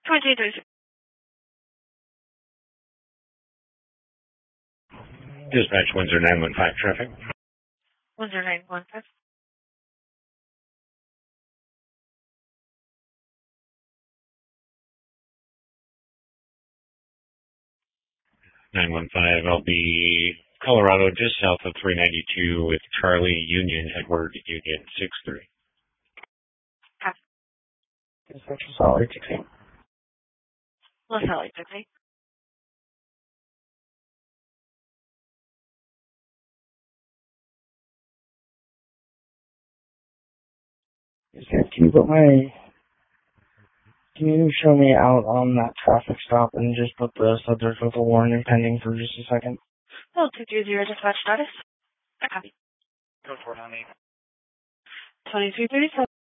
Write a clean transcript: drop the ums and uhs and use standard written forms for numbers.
2236. Dispatch Windsor 915 traffic. Windsor 915. 915, I'll be Colorado, just south of 392 with Charlie Union, Edward Union 63. Dispatch Salt Lake 16. Los Salt Lake 16. Can you show me out on that traffic stop and just put the subject with a warning pending for just a second? Oh, 220 dispatch status. Copy. Code 498. 2337.